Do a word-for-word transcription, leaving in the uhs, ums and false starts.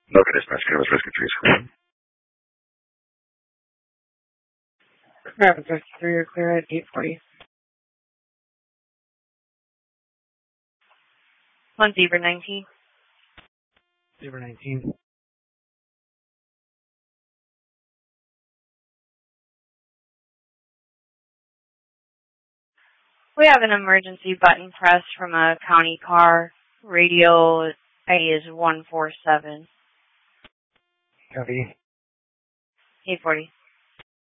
Nova Dispatch, Canvas Rescue Trees. Rapid fifty-three, you're clear at eight forty. One Zebra nineteen. Zebra nineteen. We have an emergency button press from a county car. Radio I D is one four seven. Copy. eight forty.